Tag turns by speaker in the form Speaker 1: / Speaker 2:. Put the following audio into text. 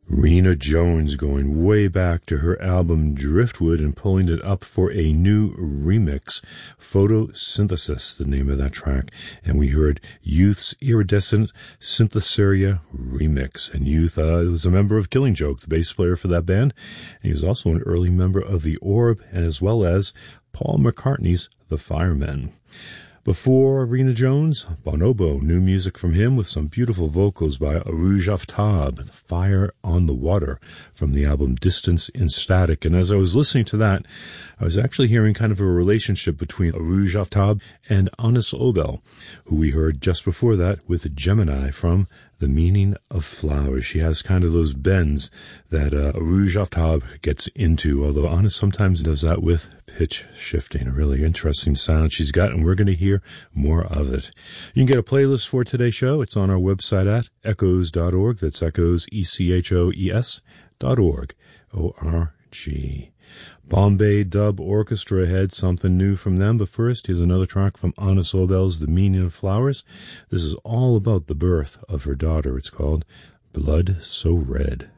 Speaker 1: Rena Jones going way back to her album Driftwood and pulling it up for a new remix, Photosynthesis, the name of that track. And we heard Youth's Iridescent Synthesaria remix. And Youth was a member of Killing Joke, the bass player for that band. And he was also an early member of The Orb, and as well as Paul McCartney's The Firemen. Before Rena Jones, Bonobo, new music from him with some beautiful vocals by Arouge Aftab, Fire on the Water, from the album Distance in Static. And as I was listening to that, I was actually hearing kind of a relationship between Arouge Aftab and Anis Obel, who we heard just before that with Gemini from The Meaning of Flowers. She has kind of those bends that Arouge Aftab gets into, although Anis sometimes does that with pitch shifting. A really interesting sound she's got, and we're going to hear more of it. You can get a playlist for today's show. It's on our website at echoes.org. That's echoes, ECHOES.org, O-R-G. Bombay Dub Orchestra had something new from them, but first, here's another track from Anis Obel's The Meaning of Flowers. This is all about the birth of her daughter. It's called Blood So Red.